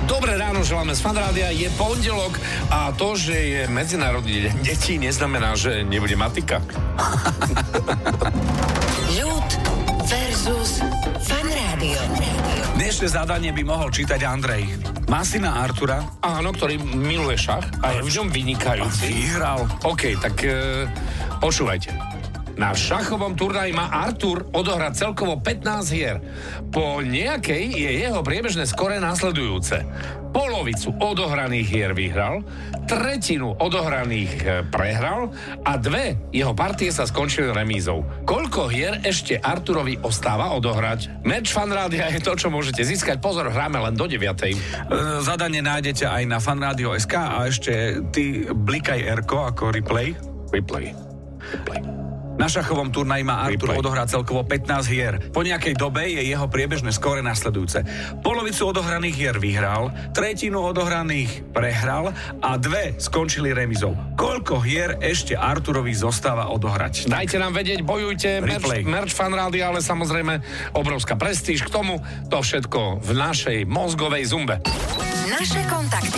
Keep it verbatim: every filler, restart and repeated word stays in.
Dobré ráno, želáme z Fanrádia, je pondelok a to, že je medzinárodný deň detí, neznamená, že nebude matika. Ľud versus Fanrádio. Dnešné zadanie by mohol čítať Andrej. Má syna Artura. Áno, ktorý miluje šach a je v ňom vynikajúci. Vyhral. OK, tak e, počúvajte. Na šachovom turnaji má Artur odohrať celkovo pätnásť hier. Po nejakej je jeho priebežné skore nasledujúce. Polovicu odohraných hier vyhral, tretinu odohraných prehral a dve jeho partie sa skončili remízou. Koľko hier ešte Arturovi ostáva odohrať? Match Fanrádia je to, čo môžete získať. Pozor, hráme len do deviatej. Zadanie nájdete aj na fanradio bodka es ká a ešte ty blikaj erko ako replay. Replay. Replay. Na šachovom turnaji má Artur odohrať celkovo pätnásť hier. Po nejakej dobe je jeho priebežné skóre nasledujúce. Polovicu odohraných hier vyhral, tretinu odohraných prehral a dve skončili remizou. Koľko hier ešte Arturovi zostáva odohrať? Dajte nám vedieť, bojujte, merch, merch Fanrádia, ale samozrejme obrovská prestíž k tomu, to všetko v našej mozgovej zumbe. Naše kontakty.